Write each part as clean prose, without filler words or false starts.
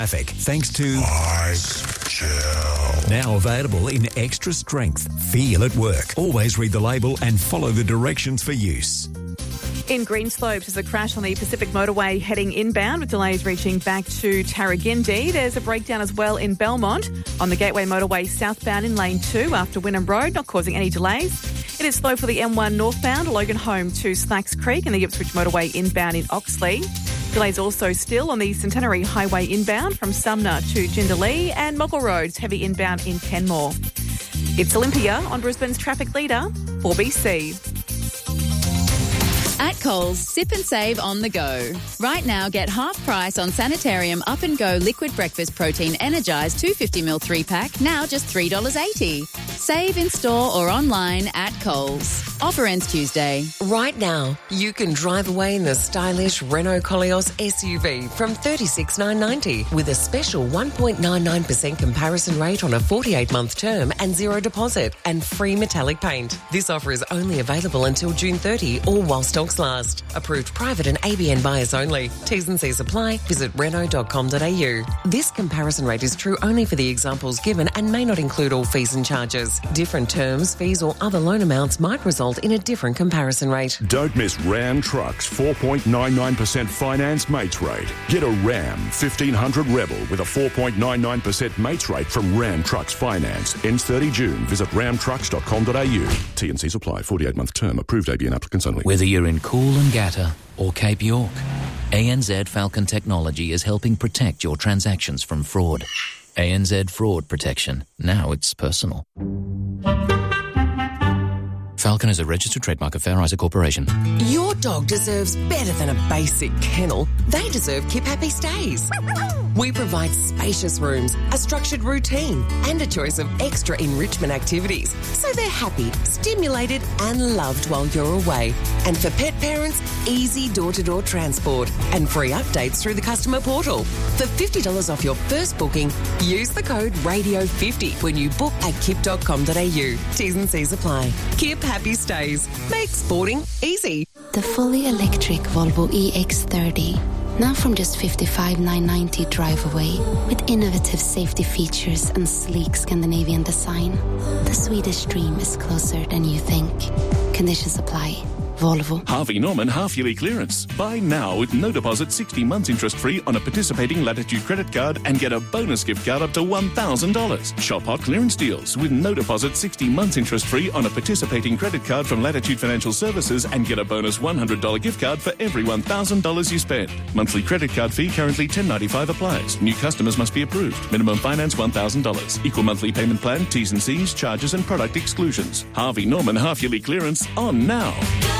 Traffic, thanks to Mike Chill. Now available in extra strength. Feel at work. Always read the label and follow the directions for use. In Greenslopes, there's a crash on the Pacific Motorway heading inbound with delays reaching back to Tarragindi. There's a breakdown as well in Belmont on the Gateway Motorway southbound in Lane 2 after Wynnum Road, not causing any delays. It is slow for the M1 northbound, Logan Home to Slacks Creek and the Ipswich Motorway inbound in Oxley. Delays also still on the Centenary Highway inbound from Sumner to Jindalee and Moggle Roads, heavy inbound in Kenmore. It's Olympia on Brisbane's traffic leader, 4BC. At Coles, sip and save on the go. Right now, get half price on Sanitarium Up and Go Liquid Breakfast Protein Energised 250ml 3-pack, now just $3.80. Save in store or online at Coles. Offer ends Tuesday. Right now, you can drive away in the stylish Renault Koleos SUV from $36,990 with a special 1.99% comparison rate on a 48-month term and zero deposit and free metallic paint. This offer is only available until June 30 or while stocks last. Approved private and ABN buyers only. T's and C's apply. Visit Renault.com.au. This comparison rate is true only for the examples given and may not include all fees and charges. Different terms, fees or other loan amounts might result in a different comparison rate. Don't miss Ram Trucks 4.99% finance mates rate. Get a Ram 1500 Rebel with a 4.99% mates rate from Ram Trucks Finance. Ends 30 June. Visit ramtrucks.com.au. T&Cs apply. 48-month term. Approved ABN applicants only. Whether you're in Coolangatta or Cape York, ANZ Falcon Technology is helping protect your transactions from fraud. ANZ Fraud Protection. Now it's personal. Falcon is a registered trademark of Fair Isaac Corporation. Your dog deserves better than a basic kennel. They deserve Keep Happy Stays. We provide spacious rooms, a structured routine, and a choice of extra enrichment activities, so they're happy, stimulated, and loved while you're away. And for pet parents, easy door-to-door transport and free updates through the customer portal. For $50 off your first booking, use the code RADIO50 when you book at kip.com.au. T's and C's apply. Kip Happy Stays. Make sporting easy. The fully electric Volvo EX30. Now from just $55,990 drive away, with innovative safety features and sleek Scandinavian design. The Swedish dream is closer than you think. Conditions apply. Volvo. Harvey Norman half-yearly clearance. Buy now with no deposit, 60 months interest-free on a participating Latitude credit card and get a bonus gift card up to $1,000. Shop hot clearance deals with no deposit, 60 months interest-free on a participating credit card from Latitude Financial Services and get a bonus $100 gift card for every $1,000 you spend. Monthly credit card fee currently $10.95 applies. New customers must be approved. Minimum finance $1,000. Equal monthly payment plan, T's and C's, charges and product exclusions. Harvey Norman half-yearly clearance on now.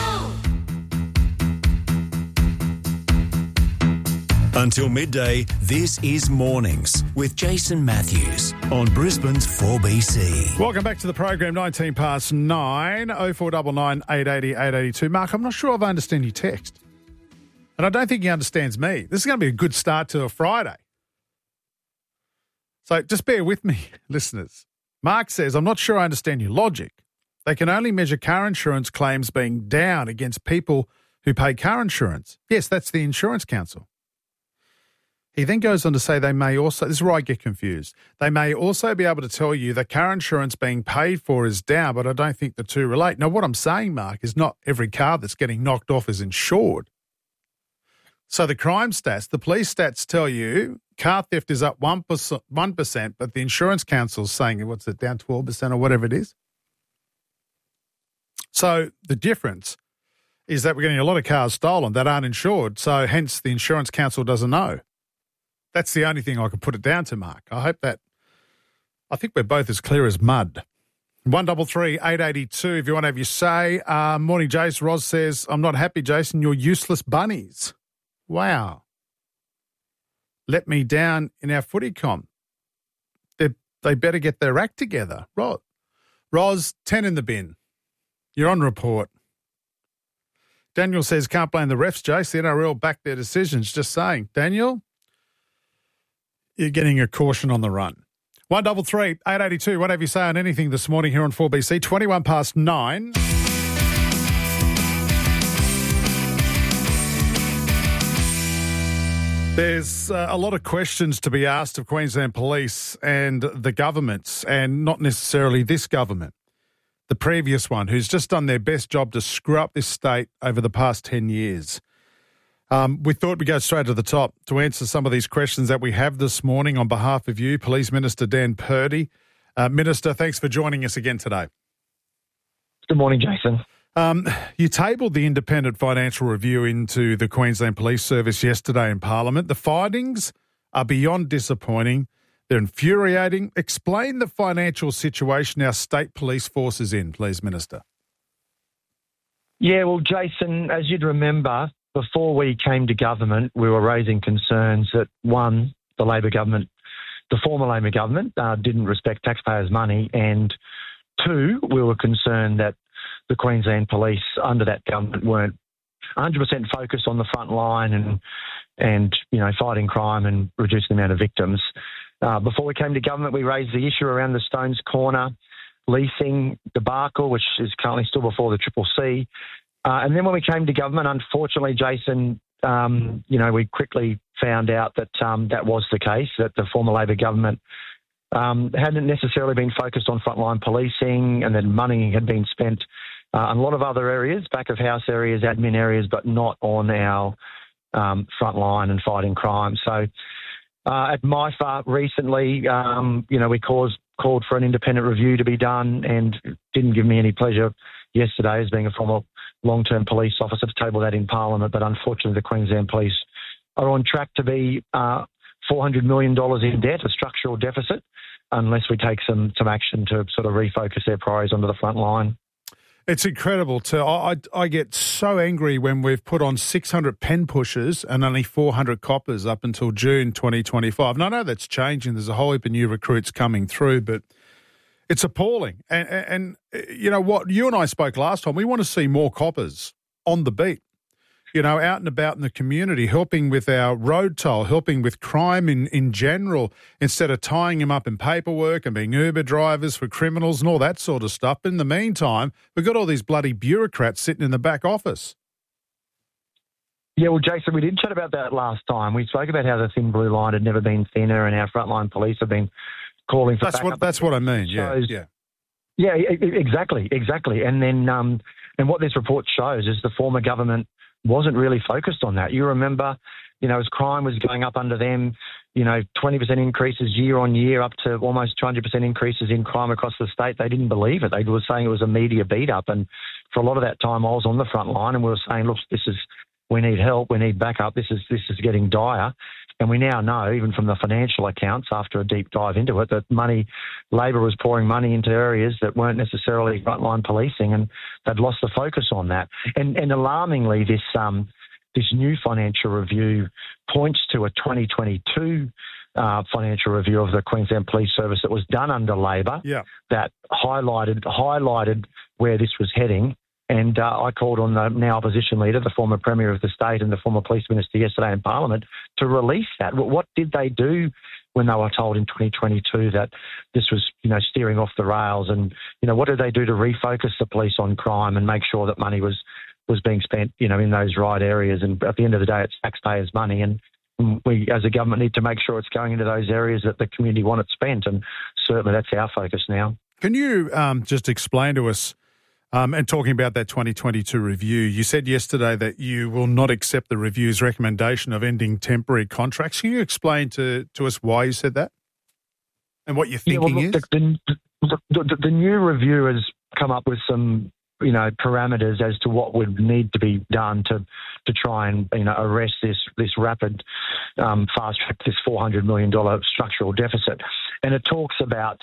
Until midday, this is Mornings with Jason Matthews on Brisbane's 4BC. Welcome back to the program, 19 past 9, 0499 880 882. Mark, I'm not sure if I understand your text. And I don't think he understands me. This is going to be a good start to a Friday. So just bear with me, listeners. Mark says, I'm not sure I understand your logic. They can only measure car insurance claims being down against people who pay car insurance. Yes, that's the Insurance Council. He then goes on to say they may also, this is where I get confused, they may also be able to tell you that car insurance being paid for is down, but I don't think the two relate. Now, what I'm saying, Mark, is not every car that's getting knocked off is insured. So the crime stats, the police stats tell you car theft is up 1%, but the Insurance Council's saying, what's it, down 12% or whatever it is? So the difference is that we're getting a lot of cars stolen that aren't insured, so hence the Insurance Council doesn't know. That's the only thing I can put it down to, Mark. I think we're both as clear as mud. 133 882 if you want to have your say. Morning, Jace. Roz says, I'm not happy, Jason. You're useless bunnies. Wow. Let me down in our footy comp. They better get their act together. Roz, 10 in the bin. You're on report. Daniel says, can't blame the refs, Jace. The NRL backed their decisions. Just saying. Daniel, you're getting a caution on the run. 133 882. What have you say on anything this morning here on 4BC? 21 past 9. There's a lot of questions to be asked of Queensland Police and the governments, and not necessarily this government, the previous one, who's just done their best job to screw up this state over the past 10 years. We thought we'd go straight to the top to answer some of these questions that we have this morning on behalf of you, Police Minister Dan Purdy. Minister, thanks for joining us again today. Good morning, Jason. You tabled the independent financial review into the Queensland Police Service yesterday in Parliament. The findings are beyond disappointing. They're infuriating. Explain the financial situation our state police force is in, please, Minister. Yeah, well, Jason, as you'd remember, before we came to government, we were raising concerns that, one, the Labor government, the former Labor government, didn't respect taxpayers' money, and two, we were concerned that the Queensland Police under that government weren't 100% focused on the front line and fighting crime and reducing the amount of victims. Before we came to government, we raised the issue around the Stones Corner leasing debacle, which is currently still before the CCC. And then when we came to government, unfortunately, Jason, we quickly found out that that was the case, that the former Labor government hadn't necessarily been focused on frontline policing, and that money had been spent on a lot of other areas, back of house areas, admin areas, but not on our frontline and fighting crime. So at MIFA recently, we called for an independent review to be done, and it didn't give me any pleasure yesterday as being a former long-term police officer to table that in Parliament. But unfortunately, the Queensland Police are on track to be $400 million in debt, a structural deficit, unless we take some action to sort of refocus their priorities onto the front line. It's incredible too. I get so angry when we've put on 600 pen pushers and only 400 coppers up until June 2025. And I know that's changing. There's a whole heap of new recruits coming through, but it's appalling. And you know what? You and I spoke last time. We want to see more coppers on the beat, out and about in the community, helping with our road toll, helping with crime in general, instead of tying them up in paperwork and being Uber drivers for criminals and all that sort of stuff. But in the meantime, we've got all these bloody bureaucrats sitting in the back office. Yeah, well, Jason, we did chat about that last time. We spoke about how the thin blue line had never been thinner, and our frontline police have been calling for backup. That's what I mean, yeah. Yeah, exactly. And then and what this report shows is the former government wasn't really focused on that. You remember, as crime was going up under them, 20% increases year on year, up to almost 200% increases in crime across the state. They didn't believe it. They were saying it was a media beat up. And for a lot of that time, I was on the front line, and we were saying, look, we need help, we need backup. This is getting dire. And we now know, even from the financial accounts, after a deep dive into it, that Labor was pouring money into areas that weren't necessarily frontline policing, and they'd lost the focus on that. And alarmingly, this new financial review points to a 2022 financial review of the Queensland Police Service that was done under Labor, that highlighted where this was heading. And I called on the now opposition leader, the former Premier of the state and the former Police Minister yesterday in Parliament to release that. What did they do when they were told in 2022 that this was, steering off the rails? And, what did they do to refocus the police on crime and make sure that money was being spent, in those right areas? And at the end of the day, it's taxpayers' money. And we, as a government, need to make sure it's going into those areas that the community want it spent. And certainly that's our focus now. Can you just explain to us, and talking about that 2022 review, you said yesterday that you will not accept the review's recommendation of ending temporary contracts. Can you explain to us why you said that and what your thinking is? The new review has come up with some, parameters as to what would need to be done to try and, arrest this rapid fast track, this $400 million structural deficit. And it talks about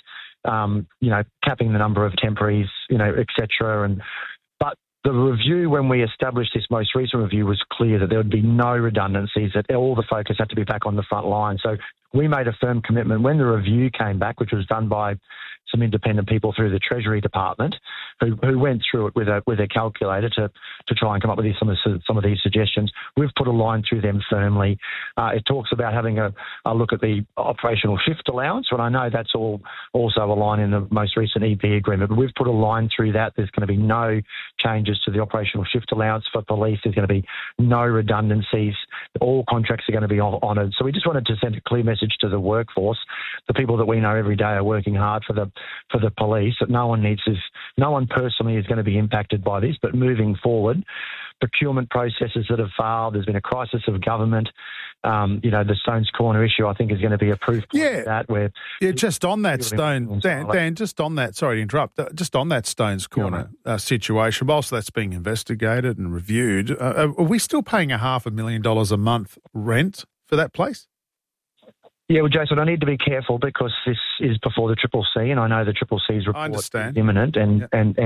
capping the number of temporaries, et cetera. But the review, when we established this most recent review, was clear that there would be no redundancies, that all the focus had to be back on the front line. So we made a firm commitment when the review came back, which was done by some independent people through the Treasury Department who went through it with a calculator to try and come up with some of these suggestions. We've put a line through them firmly. It talks about having a look at the operational shift allowance, and I know that's also a line in the most recent EP agreement, but we've put a line through that. There's going to be no changes to the operational shift allowance for police. There's going to be no redundancies. All contracts are going to be honoured. So we just wanted to send a clear message to the workforce, the people that we know every day are working hard for the police, that no one personally is going to be impacted by this, but moving forward, procurement processes that have failed, there's been a crisis of government. The Stones Corner issue, I think, is going to be a proof point of that. Where just on that Dan, just on that, sorry to interrupt, just on that Stones Corner situation, whilst that's being investigated and reviewed, are we still paying $500,000 a month rent for that place? Yeah, well, Jason, I need to be careful because this is before the Triple C, and I know the Triple C's report is imminent, and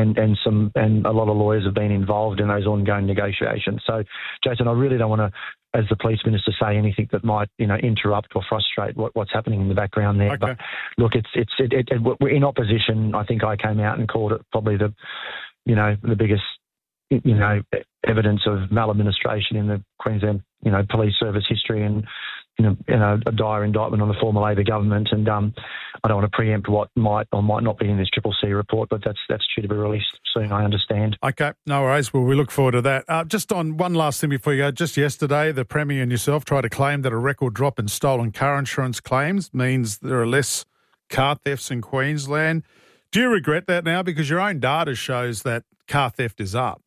a lot of lawyers have been involved in those ongoing negotiations. So, Jason, I really don't want to, as the police minister, say anything that might, interrupt or frustrate what's happening in the background there. Okay. But look, we're in opposition. I think I came out and called it probably the biggest, evidence of maladministration in the Queensland, police service history, and a dire indictment on the former Labor government, and I don't want to preempt what might or might not be in this Triple C report, but that's due to be released soon, I understand. Okay, no worries. Well, we look forward to that. Just on one last thing before you go, just yesterday, the Premier and yourself tried to claim that a record drop in stolen car insurance claims means there are less car thefts in Queensland. Do you regret that now? Because your own data shows that car theft is up.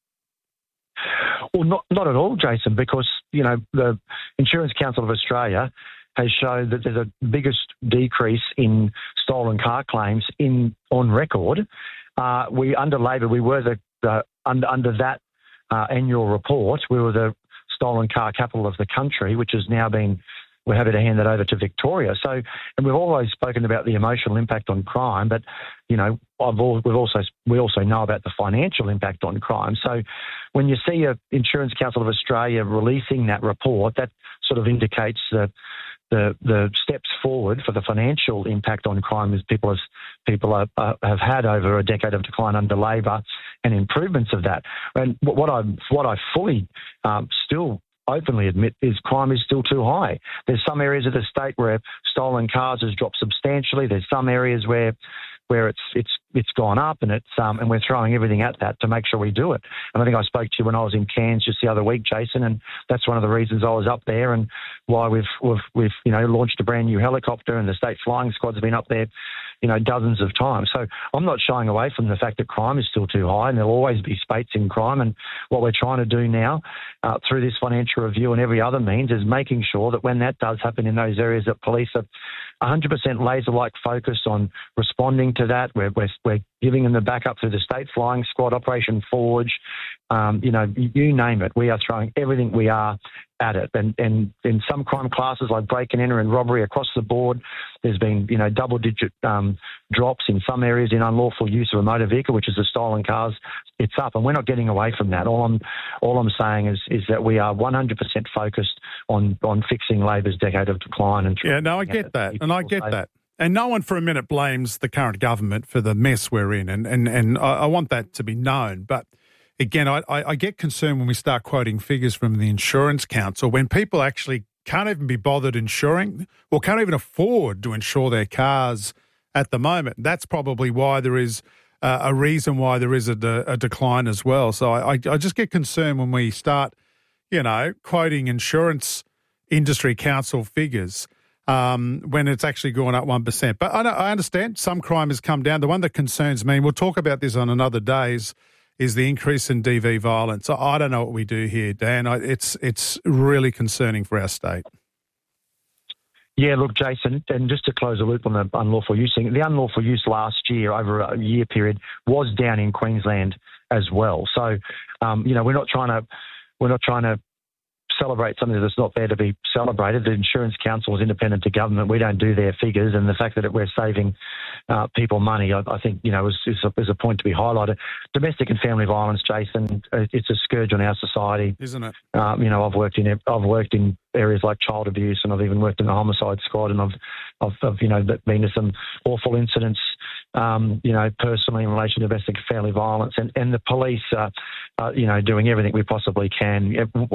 Well, not at all, Jason, because, the Insurance Council of Australia has shown that there's a biggest decrease in stolen car claims on record. Under Labor, we were under that annual report, we were the stolen car capital of the country, which has now been, we're happy to hand that over to Victoria. So, and we've always spoken about the emotional impact on crime, but we also know about the financial impact on crime. So, when you see a Insurance Council of Australia releasing that report, that sort of indicates the steps forward for the financial impact on crime as people have had over a decade of decline under Labor, and improvements of that. And what I fully still openly admit is crime is still too high. There's some areas of the state where stolen cars has dropped substantially. There's some areas where it's gone up, and and we're throwing everything at that to make sure we do it. And I think I spoke to you when I was in Cairns just the other week, Jason, and that's one of the reasons I was up there, and why we've launched a brand new helicopter, and the state flying squad's been up there, dozens of times. So I'm not shying away from the fact that crime is still too high, and there'll always be spates in crime. And what we're trying to do now through this financial review and every other means is making sure that when that does happen in those areas, that police are 100% laser-like focused on responding to that. We're giving them the backup through the State Flying Squad, Operation Forge, you name it. We are throwing everything we are at it. And in some crime classes like break and enter and robbery across the board, there's been, double-digit drops in some areas in unlawful use of a motor vehicle, which is the stolen cars. It's up, and we're not getting away from that. All I'm saying is that we are 100% focused on fixing Labor's decade of decline. I get that, and I get that. And no one for a minute blames the current government for the mess we're in, and I want that to be known. But again, I get concerned when we start quoting figures from the Insurance Council when people actually can't even be bothered insuring or can't even afford to insure their cars at the moment. That's probably why there is a reason why there is a decline as well. So I just get concerned when we start, quoting Insurance Industry Council figures when it's actually gone up 1%. But I understand some crime has come down. The one that concerns me, and we'll talk about this on another days, is the increase in DV violence. I don't know what we do here, Dan. It's really concerning for our state. Yeah, look, Jason, and just to close the loop on the unlawful use thing, the unlawful use last year over a year period was down in Queensland as well. So, we're not trying to celebrate something that's not there to be celebrated. The Insurance Council is independent to government. We don't do their figures, and the fact that we're saving people money, I think, is a point to be highlighted. Domestic and family violence, Jason, it's a scourge on our society, isn't it? I've worked in areas like child abuse, and I've even worked in the homicide squad, and I've that been to some awful incidents, personally in relation to domestic family violence, and the police are doing everything we possibly can.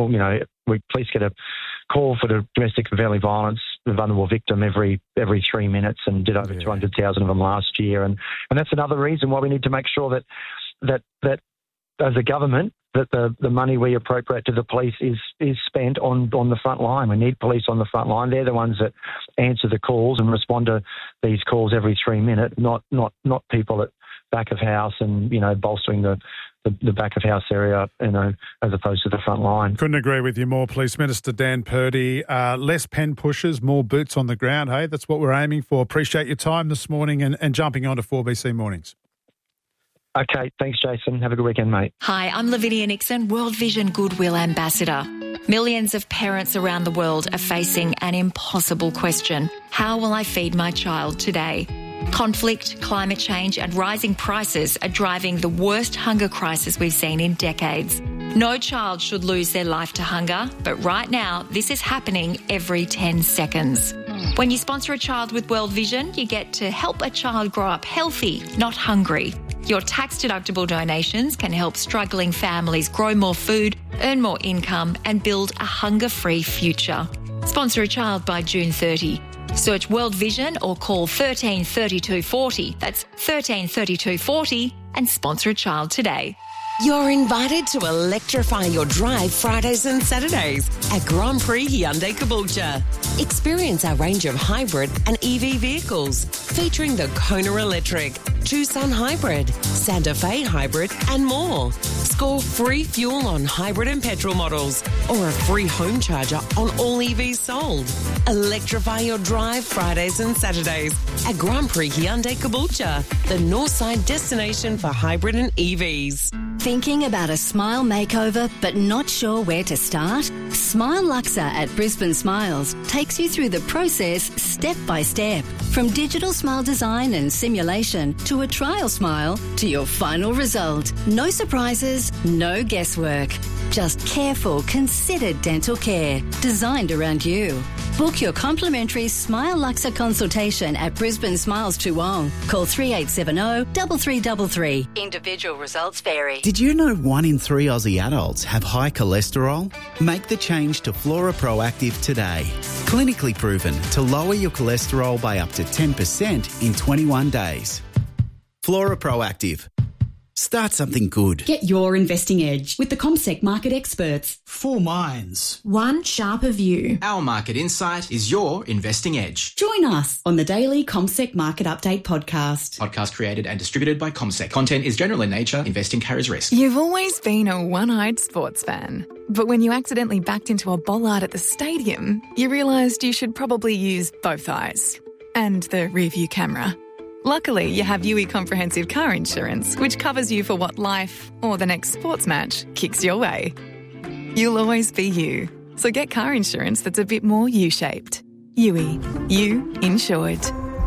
Police get a call for the domestic family violence, the vulnerable victim every 3 minutes, and did over 200,000 of them last year, and that's another reason why we need to make sure that as a government, that the money we appropriate to the police is spent on the front line. We need police on the front line. They're the ones that answer the calls and respond to these calls every 3 minutes, not people at back of house and, bolstering the back of house area, as opposed to the front line. Couldn't agree with you more, Police Minister Dan Purdy. Less pen pushers, more boots on the ground. Hey, that's what we're aiming for. Appreciate your time this morning and jumping on to 4BC Mornings. Okay, thanks, Jason. Have a good weekend, mate. Hi, I'm Lavinia Nixon, World Vision Goodwill Ambassador. Millions of parents around the world are facing an impossible question. How will I feed my child today? Conflict, climate change and rising prices are driving the worst hunger crisis we've seen in decades. No child should lose their life to hunger, but right now this is happening every 10 seconds. When you sponsor a child with World Vision, you get to help a child grow up healthy, not hungry. Your tax-deductible donations can help struggling families grow more food, earn more income and build a hunger-free future. Sponsor a child by June 30. Search World Vision or call 13 32 40. That's 13 32 40 and sponsor a child today. You're invited to electrify your drive Fridays and Saturdays at Grand Prix Hyundai Caboolture. Experience our range of hybrid and EV vehicles featuring the Kona Electric, Tucson Hybrid, Santa Fe Hybrid and more. Score free fuel on hybrid and petrol models or a free home charger on all EVs sold. Electrify your drive Fridays and Saturdays at Grand Prix Hyundai Caboolture, the Northside destination for hybrid and EVs. Thinking about a smile makeover but not sure where to start? Smile Luxa at Brisbane Smiles takes you through the process step by step. From digital smile design and simulation to a trial smile to your final result. No surprises, no guesswork. Just careful, considered dental care designed around you. Book your complimentary Smile Luxa consultation at Brisbane Smiles Toowong. Call 3870 3333. Individual results vary. Did you know 1 in 3 Aussie adults have high cholesterol? Make the change to Flora Proactive today. Clinically proven to lower your cholesterol by up to 10% in 21 days. Flora Proactive. Start something good. Get your investing edge with the CommSec market experts. 4 minds. One sharper view. Our market insight is your investing edge. Join us on the daily CommSec Market Update podcast. Podcast created and distributed by CommSec. Content is general in nature. Investing carries risk. You've always been a one-eyed sports fan. But when you accidentally backed into a bollard at the stadium, you realised you should probably use both eyes. And the rear-view camera. Luckily, you have UE Comprehensive Car Insurance, which covers you for what life, or the next sports match, kicks your way. You'll always be you. So get car insurance that's a bit more U-shaped. UE. You insured.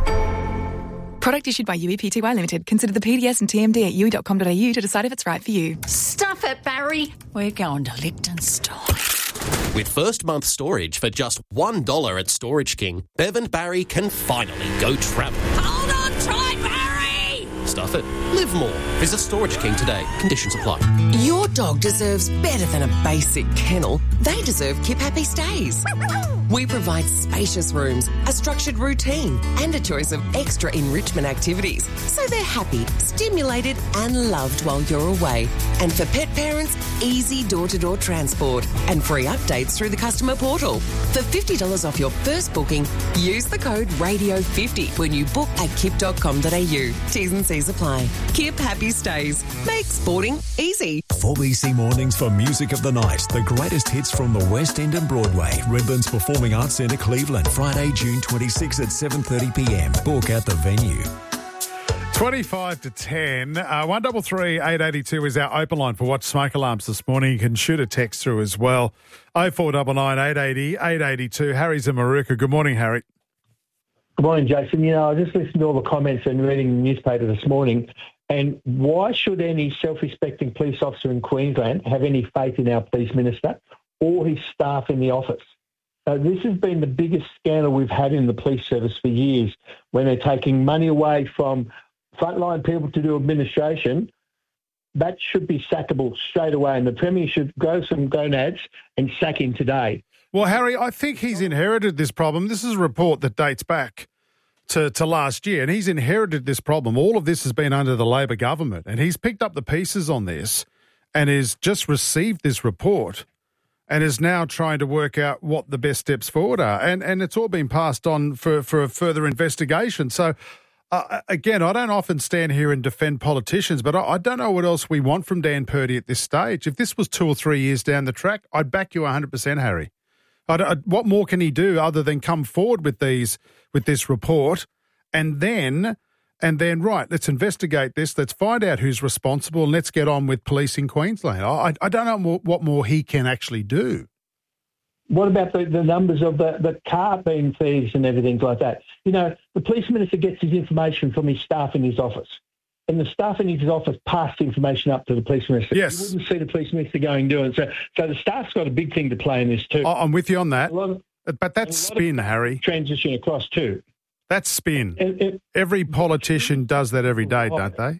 Product issued by UE Pty Limited. Consider the PDS and TMD at UE.com.au to decide if it's right for you. Stuff it, Barry. We're going to Liechtenstein. With first month storage for just $1 at Storage King, Bev and Barry can finally go travel. Hold on tight, Barry! Stuff it. Live more. Visit Storage King today. Conditions apply. Your dog deserves better than a basic kennel. They deserve Kip Happy Stays. We provide spacious rooms, a structured routine, and a choice of extra enrichment activities, so they're happy, stimulated, and loved while you're away. And for pet parents, easy door-to-door transport and free updates through the customer portal. For $50 off your first booking, use the code RADIO50 when you book at kip.com.au. T's and C's apply. Kip Happy Stays. Make sporting easy. 4BC Mornings for Music of the Night. The greatest hits from the West End and Broadway. Redburn's Performing Arts Centre, Cleveland. Friday, June 26 at 7:30pm. Book at the venue. 25 to 10. 133 882 is our open line for Watch Smoke Alarms this morning. You can shoot a text through as well. 0499 880 882. Harry's in Maruka. Good morning, Harry. Good morning, Jason. I just listened to all the comments and reading the newspaper this morning. And why should any self-respecting police officer in Queensland have any faith in our police minister or his staff in the office? This has been the biggest scandal we've had in the police service for years, when they're taking money away from frontline people to do administration. That should be sackable straight away, and the Premier should grow some gonads and sack him today. Well, Harry, I think he's inherited this problem. This is a report that dates back to last year, and he's inherited this problem. All of this has been under the Labor government, and he's picked up the pieces on this and has just received this report and is now trying to work out what the best steps forward are. And it's all been passed on for a further investigation. So, again, I don't often stand here and defend politicians, but I don't know what else we want from Dan Purdy at this stage. If this was 2 or 3 years down the track, I'd back you 100%, Harry. What more can he do other than come forward with this report and then right, let's investigate this, let's find out who's responsible, and let's get on with policing Queensland. I don't know what more he can actually do. What about the numbers of the car being thieves and everything like that? You know, the police minister gets his information from his staff in his office, and the staff in his office pass the information up to the police minister. Yes. You wouldn't see the police minister going and doing it. So the staff's got a big thing to play in this too. I'm with you on that. But that's spin, Harry. Transition across too. That's spin. Every politician does that every day, don't they?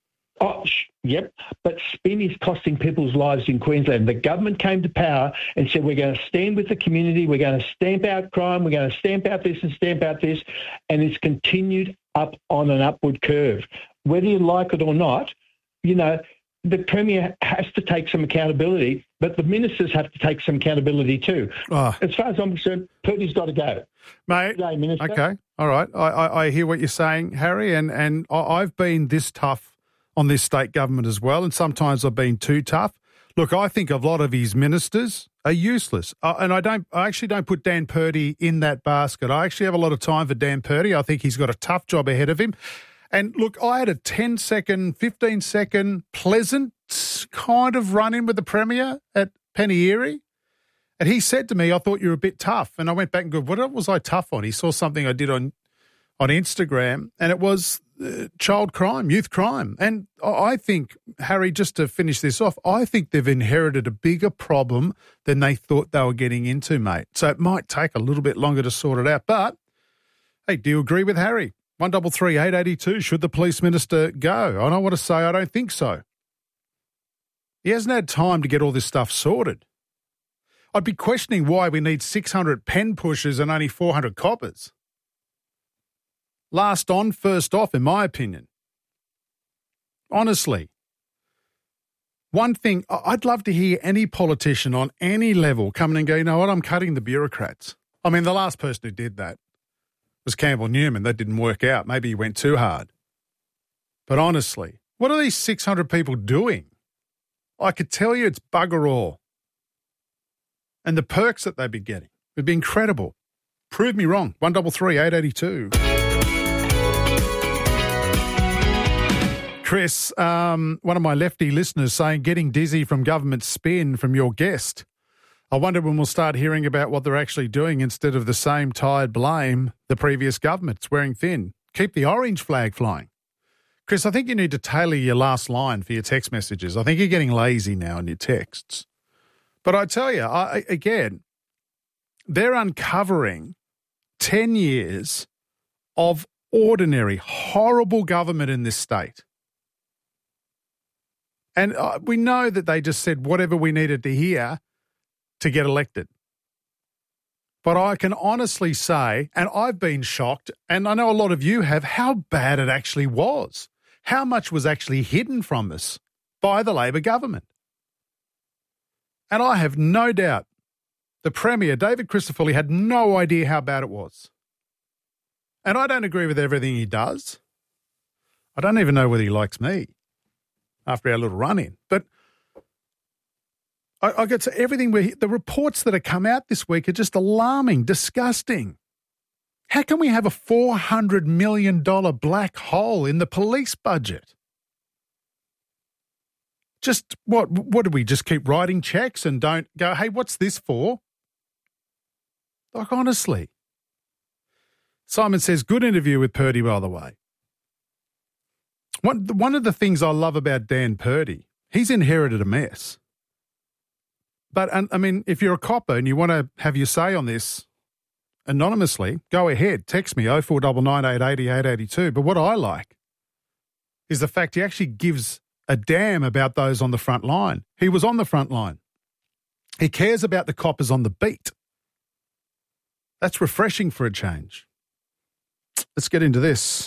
Yep. But spin is costing people's lives in Queensland. The government came to power and said, we're going to stand with the community, we're going to stamp out crime, we're going to stamp out this and stamp out this, and it's continued up on an upward curve. Whether you like it or not, you know, the Premier has to take some accountability, but the ministers have to take some accountability too. As far as I'm concerned, Purdy's got to go. Mate, Today, Minister. Okay, all right. I hear what you're saying, Harry, and I've been this tough on this state government as well, and sometimes I've been too tough. Look, I think a lot of his ministers are useless, and I actually don't put Dan Purdy in that basket. I actually have a lot of time for Dan Purdy. I think he's got a tough job ahead of him. And look, I had a 10-second, 15-second pleasant kind of run-in with the Premier at Penny-Erie. And he said to me, I thought you were a bit tough. And I went back and go, what was I tough on? He saw something I did on Instagram, and it was child crime, youth crime. And I think, Harry, just to finish this off, I think they've inherited a bigger problem than they thought they were getting into, mate. So it might take a little bit longer to sort it out. But, hey, do you agree with Harry? 133 882, should the police minister go? And I want to say I don't think so. He hasn't had time to get all this stuff sorted. I'd be questioning why we need 600 pen pushers and only 400 coppers. Last on, first off, in my opinion. Honestly. One thing, I'd love to hear any politician on any level come in and go, you know what, I'm cutting the bureaucrats. I mean, the last person who did that was Campbell Newman. That didn't work out. Maybe he went too hard. But honestly, what are these 600 people doing? I could tell you it's bugger all. And the perks that they'd be getting would be incredible. Prove me wrong. 133 882. Chris, one of my lefty listeners saying getting dizzy from government spin from your guest. I wonder when we'll start hearing about what they're actually doing instead of the same tired blame the previous government's wearing thin. Keep the orange flag flying. Chris, I think you need to tailor your last line for your text messages. I think you're getting lazy now in your texts. But I tell you, again, they're uncovering 10 years of ordinary, horrible government in this state. And we know that they just said whatever we needed to hear to get elected. But I can honestly say, and I've been shocked, and I know a lot of you have, how bad it actually was. How much was actually hidden from us by the Labor government. And I have no doubt the Premier, David Crisafulli, had no idea how bad it was. And I don't agree with everything he does. I don't even know whether he likes me after our little run-in. But I get to everything where the reports that have come out this week are just alarming, disgusting. How can we have a $400 million black hole in the police budget? Just what do we just keep writing checks and don't go, hey, what's this for? Like, honestly. Simon says, good interview with Purdy, by the way. One of the things I love about Dan Purdy, he's inherited a mess. But, I mean, if you're a copper and you want to have your say on this anonymously, go ahead. Text me 0499 880 882. But what I like is the fact he actually gives a damn about those on the front line. He was on the front line. He cares about the coppers on the beat. That's refreshing for a change. Let's get into this.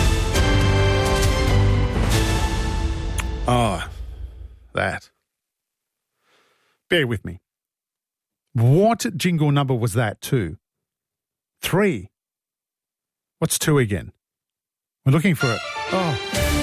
Oh, that. Bear with me. What jingle number was that? 2? 3? What's 2 again? We're looking for it. Oh.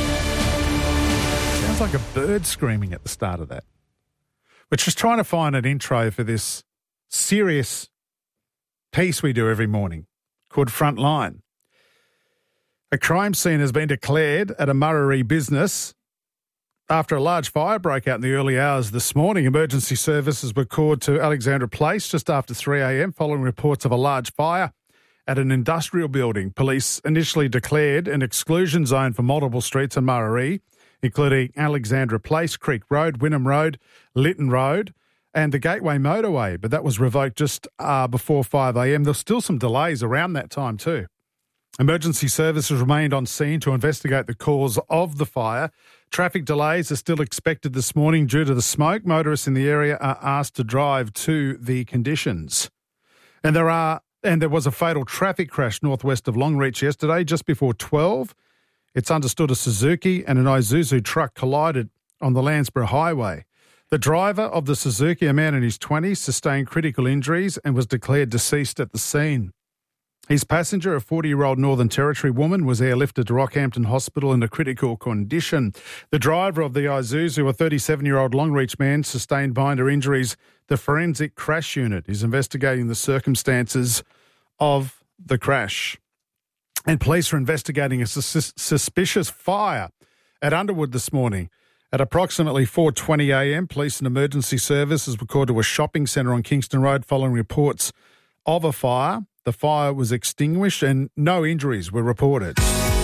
Sounds like a bird screaming at the start of that. We're just trying to find an intro for this serious piece we do every morning called Frontline. A crime scene has been declared at a Murray business after a large fire broke out in the early hours this morning. Emergency services were called to Alexandra Place just after 3 a.m. following reports of a large fire at an industrial building. Police initially declared an exclusion zone for multiple streets in Murray, including Alexandra Place, Creek Road, Wynnum Road, Lytton Road, and the Gateway Motorway, but that was revoked just before 5 a.m. There were still some delays around that time too. Emergency services remained on scene to investigate the cause of the fire. Traffic delays are still expected this morning due to the smoke. Motorists in the area are asked to drive to the conditions. And there was a fatal traffic crash northwest of Longreach yesterday, just before 12. It's understood a Suzuki and an Isuzu truck collided on the Landsborough Highway. The driver of the Suzuki, a man in his 20s, sustained critical injuries and was declared deceased at the scene. His passenger, a 40-year-old Northern Territory woman, was airlifted to Rockhampton Hospital in a critical condition. The driver of the Isuzu, a 37-year-old Longreach man, sustained minor injuries. The forensic crash unit is investigating the circumstances of the crash. And police are investigating a suspicious fire at Underwood this morning. At approximately 4:20 a.m, police and emergency services were called to a shopping centre on Kingston Road following reports of a fire. The fire was extinguished and no injuries were reported.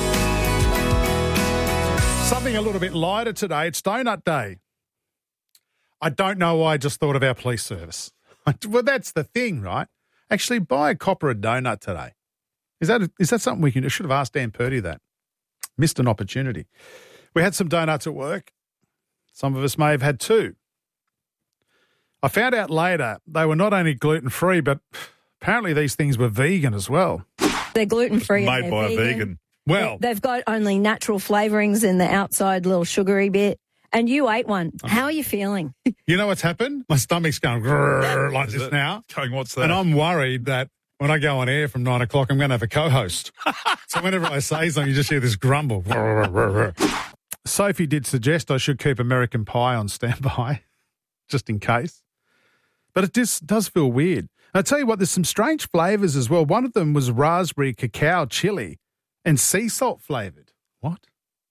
Something a little bit lighter today. It's Donut Day. I don't know why I just thought of our police service. Well, that's the thing, right? Actually, buy a copper a donut today. Is that something we can do? I should have asked Dan Purdy that. Missed an opportunity. We had some donuts at work. Some of us may have had 2. I found out later they were not only gluten-free, but apparently these things were vegan as well. They're gluten-free. Made by a vegan. Well, they've got only natural flavourings in the outside little sugary bit. And you ate one. How are you feeling? You know what's happened? My stomach's going like this now. Going, what's that? And I'm worried that when I go on air from 9 o'clock, I'm going to have a co-host. So whenever I say something, you just hear this grumble. Sophie did suggest I should keep American Pie on standby, just in case. But it just does feel weird. And I tell you what, there's some strange flavours as well. One of them was raspberry cacao chili and sea salt flavoured. What?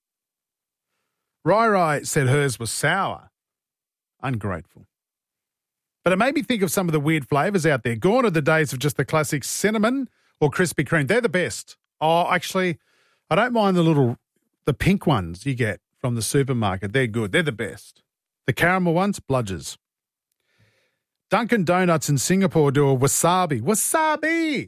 Rai said hers was sour. Ungrateful. But it made me think of some of the weird flavours out there. Gone are the days of just the classic cinnamon or Krispy Kreme. They're the best. Oh, actually, I don't mind the pink ones you get from the supermarket. They're good. They're the best. The caramel ones, bludgers. Dunkin' Donuts in Singapore do a wasabi. Wasabi!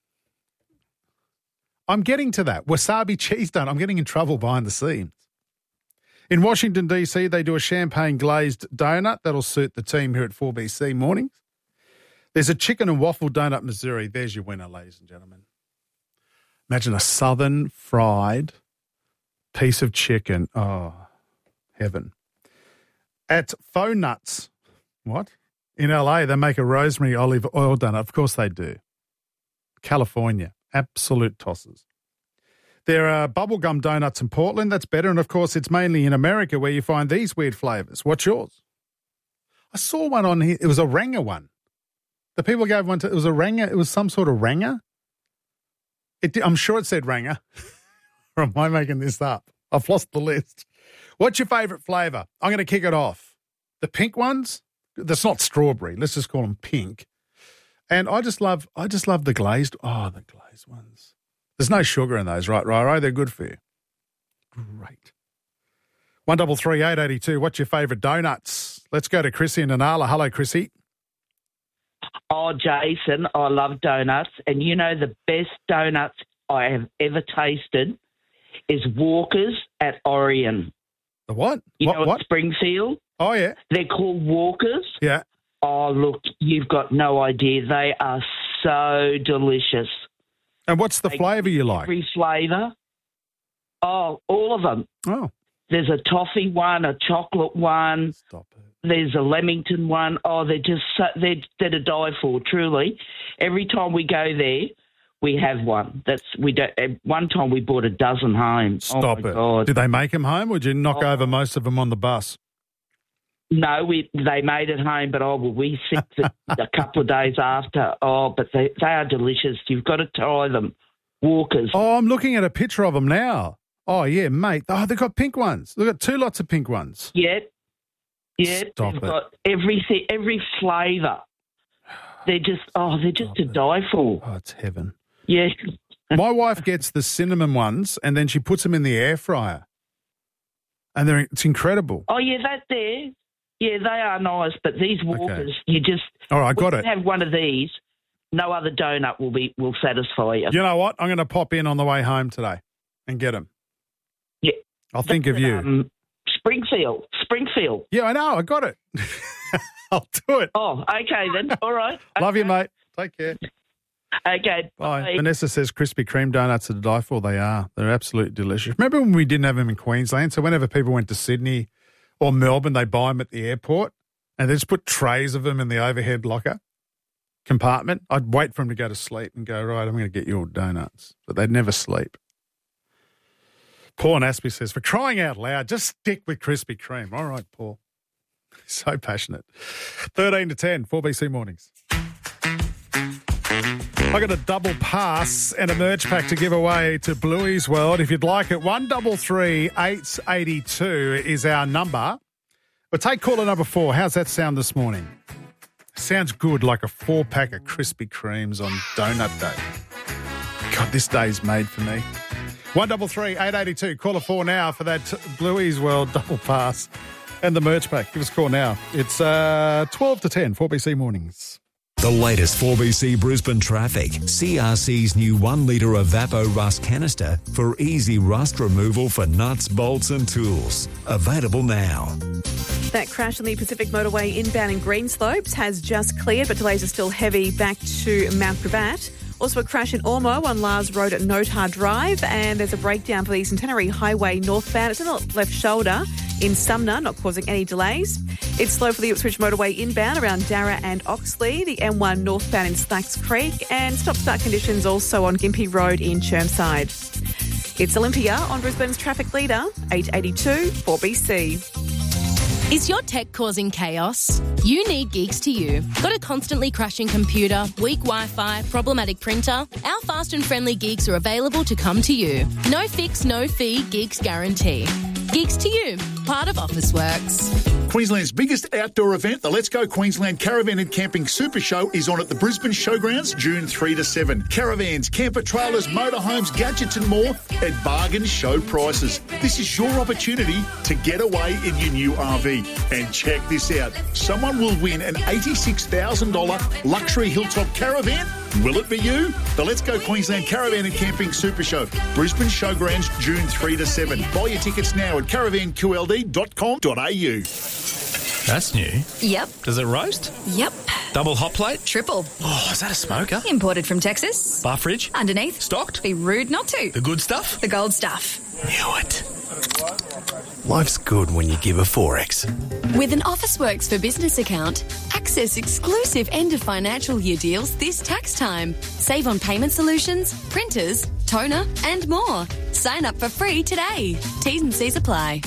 I'm getting to that. Wasabi cheese donut. I'm getting in trouble behind the scenes. In Washington, D.C., they do a champagne glazed donut. That'll suit the team here at 4BC Mornings. There's a chicken and waffle donut, Missouri. There's your winner, ladies and gentlemen. Imagine a southern fried piece of chicken. Oh, heaven. At Faux Nuts, what? In LA, they make a rosemary olive oil donut. Of course they do. California, absolute tosses. There are bubblegum donuts in Portland. That's better. And, of course, it's mainly in America where you find these weird flavours. What's yours? I saw one on here. It was a Ranger one. The people gave one to, it was a Ranger. It was some sort of Ranger. I'm sure it said Ranger. Or am I making this up? I've lost the list. What's your favourite flavour? I'm going to kick it off. The pink ones, that's not strawberry. Let's just call them pink. And I just love the glazed ones. There's no sugar in those, right? They're good for you. Great. 133882. What's your favourite donuts? Let's go to Chrissy in Nanala. Hello, Chrissy. Oh, Jason, I love donuts. And you know the best donuts I have ever tasted is Walker's at Orion. The what? You know, at Springfield? Oh, yeah. They're called Walker's. Yeah. Oh, look, you've got no idea. They are so delicious. And what's the flavour you like? Every flavour. Oh, all of them. Oh. There's a toffee one, a chocolate one. Stop it. There's a Leamington one. Oh, they're just they're to die for, truly. Every time we go there, we have one. One time we bought a dozen home. Stop it. God. Did they make them home or did you knock over most of them on the bus? No, they made it home, but we sipped it a couple of days after. Oh, but they are delicious. You've got to try them. Walkers. Oh, I'm looking at a picture of them now. Oh, yeah, mate. Oh, they've got pink ones. They've got two lots of pink ones. Yeah. Yeah. Stop they've it. got every flavour. They're just to die for. Oh, it's heaven. Yeah. My wife gets the cinnamon ones and then she puts them in the air fryer. And it's incredible. Oh, yeah, that's there. Yeah, they are nice, but these Walkers, you just... All right, got it. Have one of these, no other donut will satisfy you. You know what? I'm going to pop in on the way home today and get them. Yeah. I'll think of you. Springfield. Yeah, I know. I got it. I'll do it. Oh, okay then. All right. Love you, mate. Take care. Okay. Bye. Vanessa says Krispy Kreme donuts are to die for. They are. They're absolutely delicious. Remember when we didn't have them in Queensland? So whenever people went to Sydney or Melbourne, they buy them at the airport and they just put trays of them in the overhead locker compartment. I'd wait for them to go to sleep and go, right, I'm going to get you all donuts. But they'd never sleep. Paul Aspie says, for crying out loud, just stick with Krispy Kreme. All right, Paul. So passionate. 13 to 10, 4BC Mornings. I got a double pass and a merch pack to give away to Bluey's World. If you'd like it, 133 882 is our number. But take caller number 4. How's that sound this morning? Sounds good, like a 4-pack of Krispy Kremes on Donut Day. God, this day's made for me. 133 882. Caller 4 now for that Bluey's World double pass and the merch pack. Give us a call now. It's 12 to 10, 4BC Mornings. The latest 4BC Brisbane traffic. CRC's new 1 litre Evapo Rust canister for easy rust removal for nuts, bolts and tools. Available now. That crash on the Pacific Motorway inbound in Greenslopes has just cleared, but delays are still heavy back to Mount Gravatt. Also a crash in Ormo on Lars Road at Notar Drive, and there's a breakdown for the Centenary Highway northbound. It's in the left shoulder in Sumner, not causing any delays. It's slow for the Ipswich Motorway inbound around Darra and Oxley, the M1 northbound in Slacks Creek, and stop-start conditions also on Gympie Road in Chermside. It's Olympia on Brisbane's traffic leader, 882 4BC. Is your tech causing chaos? You need Geeks to You. Got a constantly crashing computer, weak Wi-Fi, problematic printer? Our fast and friendly Geeks are available to come to you. No fix, no fee, Geeks guarantee. Geeks to You, part of Officeworks. Queensland's biggest outdoor event, the Let's Go Queensland Caravan and Camping Super Show, is on at the Brisbane Showgrounds June 3 to 7. Caravans, camper trailers, motorhomes, gadgets and more at bargain show prices. This is your opportunity to get away in your new RV. And check this out. Someone will win an $86,000 luxury hilltop caravan. Will it be you? The Let's Go Queensland Caravan and Camping Super Show. Brisbane Showgrounds June 3 to 7. Buy your tickets now at caravanqld.com.au. That's new. Yep. Does it roast? Yep. Double hot plate? Triple. Oh, is that a smoker? Imported from Texas. Bar fridge? Underneath. Stocked? Be rude not to. The good stuff? The gold stuff. Knew it. Life's good when you give a Forex. With an Officeworks for Business account, access exclusive end of financial year deals this tax time. Save on payment solutions, printers, toner, and more. Sign up for free today. T's and C's apply.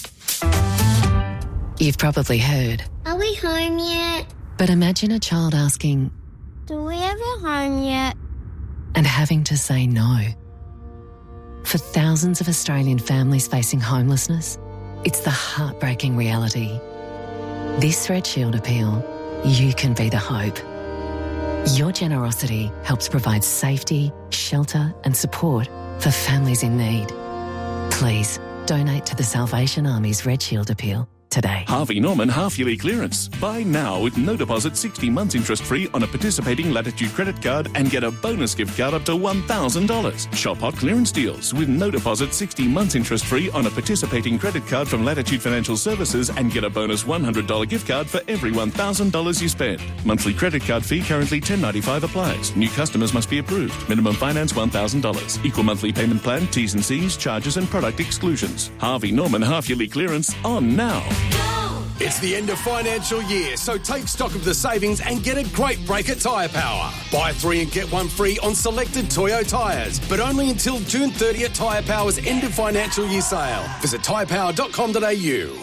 You've probably heard. Are we home yet? But imagine a child asking, Do we ever home yet? and having to say no. For thousands of Australian families facing homelessness, it's the heartbreaking reality. This Red Shield appeal, you can be the hope. Your generosity helps provide safety, shelter and support for families in need. Please donate to the Salvation Army's Red Shield appeal today. Harvey Norman half-yearly clearance. Buy now with no deposit, 60 months interest-free on a participating Latitude credit card and get a bonus gift card up to $1,000. Shop hot clearance deals with no deposit, 60 months interest-free on a participating credit card from Latitude Financial Services and get a bonus $100 gift card for every $1,000 you spend. Monthly credit card fee currently $10.95 applies. New customers must be approved. Minimum finance $1,000. Equal monthly payment plan, T's and C's, charges and product exclusions. Harvey Norman half-yearly clearance on now. It's the end of financial year, so take stock of the savings and get a great break at Tyre Power. Buy 3 and get 1 free on selected Toyo tyres, but only until June 30 at Tyre Power's end of financial year sale. Visit tyrepower.com.au.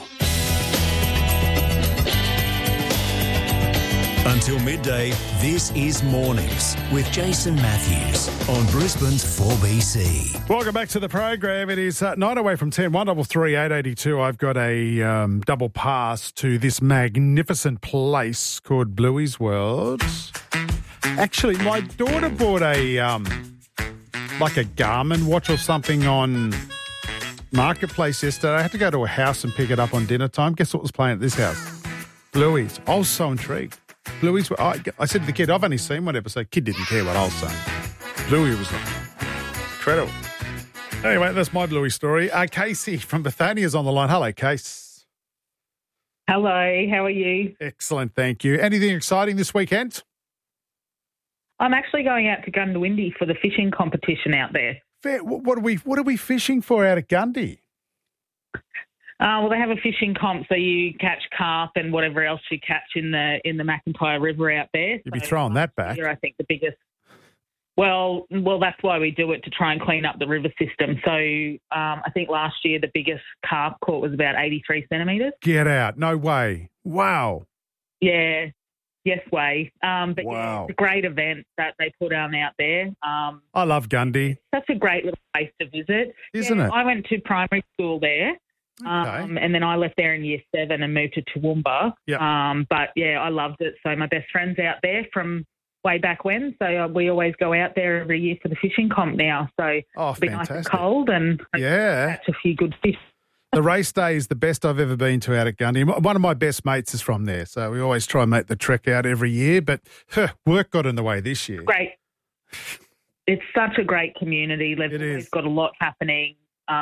Until midday, this is Mornings with Jason Matthews on Brisbane's 4BC. Welcome back to the program. It is 9 away from 10, 133 882. I've got a double pass to this magnificent place called Bluey's World. Actually, my daughter bought a like a Garmin watch or something on Marketplace yesterday. I had to go to a house and pick it up on dinner time. Guess what was playing at this house? Bluey's. I was so intrigued. Bluey's. I said to the kid, I've only seen one episode. Kid didn't care what I was saying. Bluey was incredible. Anyway, that's my Bluey story. Casey from Bethania is on the line. Hello, Case. Hello, how are you? Excellent, thank you. Anything exciting this weekend? I'm actually going out to Goondiwindi for the fishing competition out there. Fair. What are we fishing for out at Gundy? Well, they have a fishing comp, so you catch carp and whatever else you catch in the McIntyre River out there. You'd be throwing that back. I think the biggest. Well, that's why we do it, to try and clean up the river system. So I think last year the biggest carp caught was about 83 centimetres. Get out! No way! Wow. Yeah. Yes way. But wow. Yeah, it's a great event that they put on out there. I love Gundy. Such a great little place to visit. Isn't it? I went to primary school there. Okay. And then I left there in year 7 and moved to Toowoomba. Yep. But, yeah, I loved it. So my best friend's out there from way back when. So we always go out there every year for the fishing comp now. So it'll be nice and cold and catch a few good fish. The race day is the best I've ever been to out at Gundy. One of my best mates is from there. So we always try and make the trek out every year. But work got in the way this year. Great. It's such a great community. They've got a lot happening.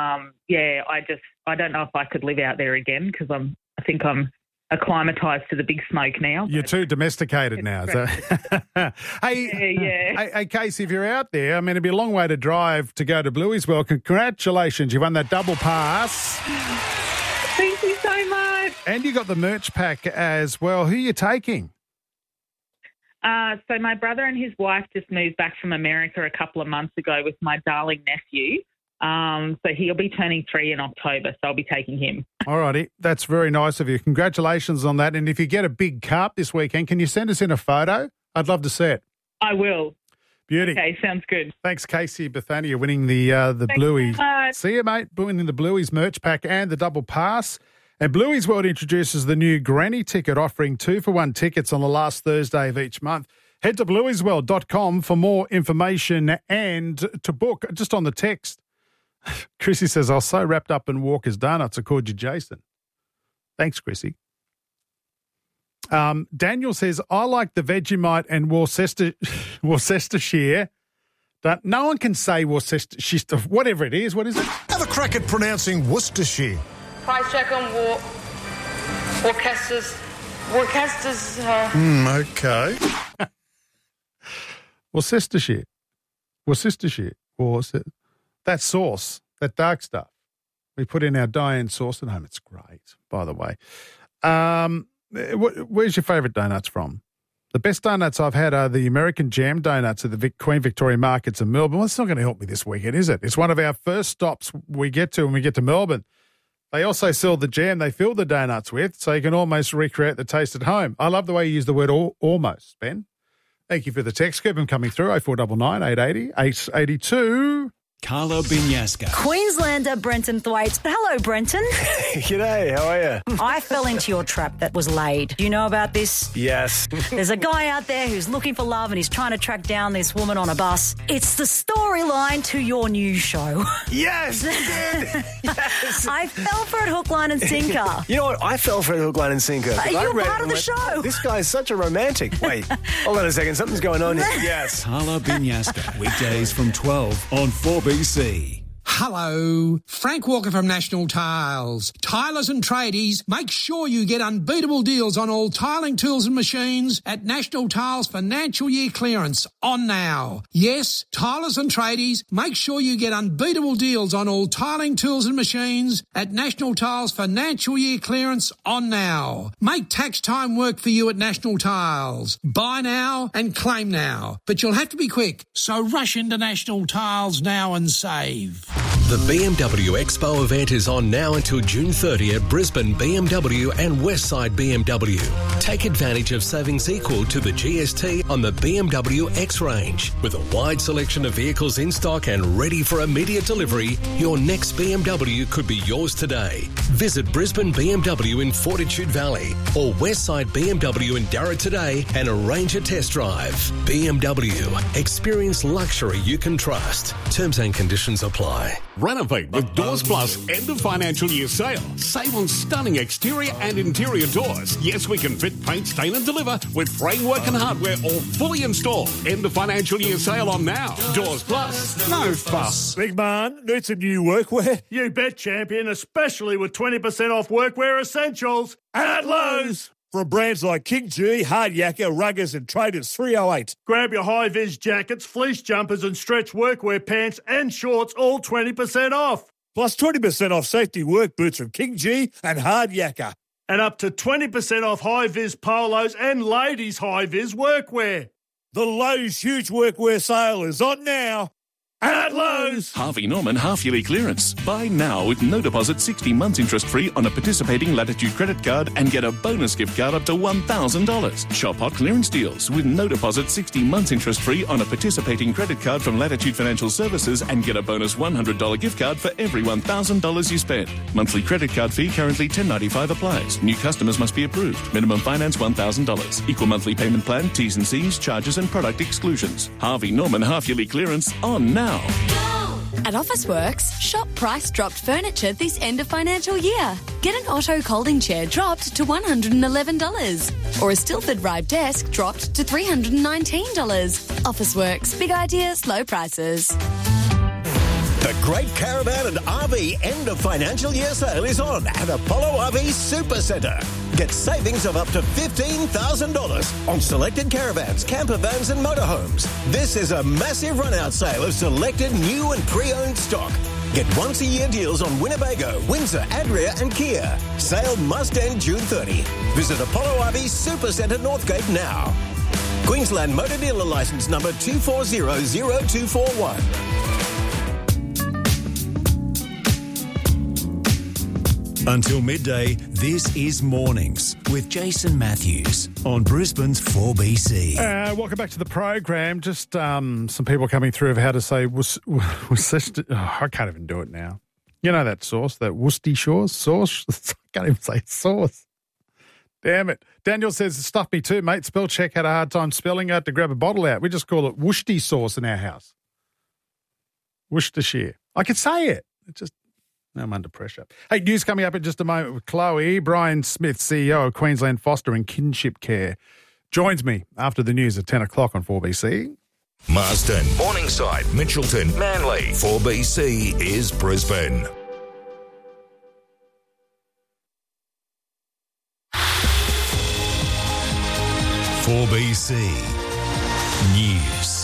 I don't know if I could live out there again because I think I'm acclimatised to the big smoke now. You're too domesticated now. So. Hey, Casey, if you're out there, I mean, it'd be a long way to drive to go to Bluey's World. Congratulations, you won that double pass. Thank you so much. And you got the merch pack as well. Who are you taking? So my brother and his wife just moved back from America a couple of months ago with my darling nephew. So he'll be turning 3 in October, so I'll be taking him. All righty. That's very nice of you. Congratulations on that. And if you get a big carp this weekend, can you send us in a photo? I'd love to see it. I will. Beauty. Okay, sounds good. Thanks, Casey Bethania, winning the Bluey. See you, mate. Winning the Bluey's merch pack and the double pass. And Bluey's World introduces the new Granny ticket, offering 2-for-1 tickets on the last Thursday of each month. Head to blueysworld.com for more information and to book. Just on the text, Chrissy says, I was so wrapped up in Walker's Donuts, I called you Jason. Thanks, Chrissy. Daniel says, I like the Vegemite and Worcestershire. No one can say Worcestershire, whatever it is. What is it? Have a crack at pronouncing Worcestershire. Price check on Worcester's. Okay. Worcestershire. That sauce, that dark stuff. We put in our Diane sauce at home. It's great, by the way. Where's your favourite donuts from? The best donuts I've had are the American Jam donuts at the Queen Victoria Markets in Melbourne. Well, it's not going to help me this weekend, is it? It's one of our first stops we get to when we get to Melbourne. They also sell the jam they fill the donuts with, so you can almost recreate the taste at home. I love the way you use the word almost, Ben. Thank you for the text. Keep them coming through, 0499 880 882. Carla Binyaska. Queenslander Brenton Thwaites. Hello, Brenton. G'day, how are you? I fell into your trap that was laid. Do you know about this? Yes. There's a guy out there who's looking for love and he's trying to track down this woman on a bus. It's the storyline to your new show. Yes, yes. I fell for it hook, line and sinker. You know what? I fell for it hook, line and sinker. You're part of the show. This guy's such a romantic. Wait, hold on a second. Something's going on here. Yes. Carla Binyaska. Weekdays from 12 on 4BC. Hello, Frank Walker from National Tiles. Tilers and tradies, make sure you get unbeatable deals on all tiling tools and machines at National Tiles Financial Year Clearance on now. Yes, tilers and tradies, make sure you get unbeatable deals on all tiling tools and machines at National Tiles Financial Year Clearance on now. Make tax time work for you at National Tiles. Buy now and claim now, but you'll have to be quick, so rush into National Tiles now and save. The BMW Expo event is on now until June 30 at Brisbane BMW and Westside BMW. Take advantage of savings equal to the GST on the BMW X range. With a wide selection of vehicles in stock and ready for immediate delivery, your next BMW could be yours today. Visit Brisbane BMW in Fortitude Valley or Westside BMW in Darra today and arrange a test drive. BMW. Experience luxury you can trust. Terms and conditions apply. Renovate with Doors Plus end of financial year sale. Save on stunning exterior and interior doors. Yes, we can fit, paint, stain and deliver with framework and hardware all fully installed. End of financial year sale on now. Doors Plus. No fuss. Big man, need some new workwear? You bet, champion, especially with 20% off workwear essentials at Lowe's. From brands like King G, Hard Yakka, Ruggers and Traders 308. Grab your high-vis jackets, fleece jumpers and stretch workwear pants and shorts, all 20% off. Plus 20% off safety work boots from King G and Hard Yakka. And up to 20% off high-vis polos and ladies' high-vis workwear. The Lowe's huge workwear sale is on now. At Lowe's. Harvey Norman half-yearly clearance. Buy now with no deposit, 60 months interest-free on a participating Latitude credit card and get a bonus gift card up to $1,000. Shop hot clearance deals with no deposit, 60 months interest-free on a participating credit card from Latitude Financial Services and get a bonus $100 gift card for every $1,000 you spend. Monthly credit card fee currently $10.95 applies. New customers must be approved. Minimum finance $1,000. Equal monthly payment plan, T's and C's, charges and product exclusions. Harvey Norman half-yearly clearance on now. At Officeworks, shop price dropped furniture this end of financial year. Get an Otto Colding chair dropped to $111. Or a Stilford Ride desk dropped to $319. Officeworks, big ideas, low prices. The Great Caravan and RV end of financial year sale is on at Apollo RV Supercentre. Get savings of up to $15,000 on selected caravans, camper vans and motorhomes. This is a massive run-out sale of selected new and pre-owned stock. Get once-a-year deals on Winnebago, Windsor, Adria and Kia. Sale must end June 30. Visit Apollo RV Supercentre Northgate now. Queensland Motor Dealer Licence number 2400241. Until midday, this is Mornings with Jason Matthews on Brisbane's 4BC. Welcome back to the program. Just some people coming through of how to say I can't even do it now. You know that sauce, that Worcestershire sauce? I can't even say sauce. Damn it. Daniel says, stuff me too, mate. Spell check had a hard time spelling out to grab a bottle out. We just call it Worcestershire sauce in our house. Worcestershire. I could say it. It just... I'm under pressure. Hey, news coming up in just a moment with Chloe. Brian Smith, CEO of Queensland Foster and Kinship Care, joins me after the news at 10 o'clock on 4BC. Marsden, Morningside, Mitchelton, Manly. 4BC is Brisbane. News.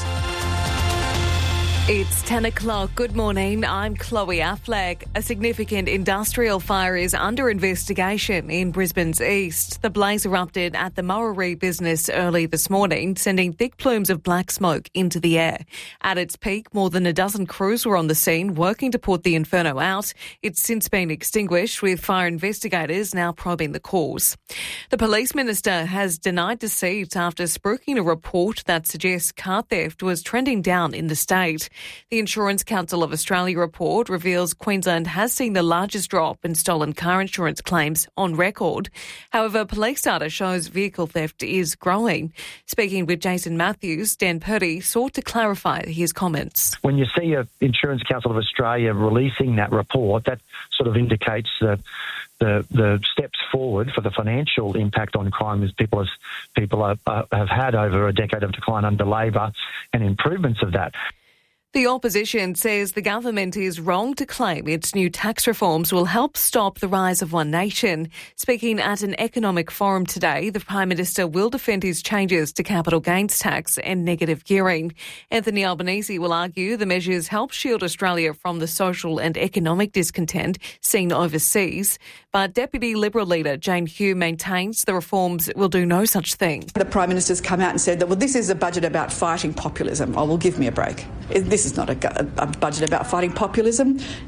It's 10 o'clock. Good morning. I'm Chloe Affleck. A significant industrial fire is under investigation in Brisbane's east. The blaze erupted at the Murray business early this morning, sending thick plumes of black smoke into the air. At its peak, more than a dozen crews were on the scene working to put the inferno out. It's since been extinguished, with fire investigators now probing the cause. The police minister has denied deceit after spruiking a report that suggests car theft was trending down in the state. The Insurance Council of Australia report reveals Queensland has seen the largest drop in stolen car insurance claims on record. However, police data shows vehicle theft is growing. Speaking with Jason Matthews, Dan Purdy sought to clarify his comments. When you see a Insurance Council of Australia releasing that report, that sort of indicates the steps forward for the financial impact on crime as people have had over a decade of decline under Labor and improvements of that. The opposition says the government is wrong to claim its new tax reforms will help stop the rise of One Nation. Speaking at an economic forum today, the Prime Minister will defend his changes to capital gains tax and negative gearing. Anthony Albanese will argue the measures help shield Australia from the social and economic discontent seen overseas. But Deputy Liberal leader Jane Hugh maintains the reforms will do no such thing. The Prime Minister's come out and said that, well, this is a budget about fighting populism. Oh, well, give me a break. This is not a budget about fighting populism.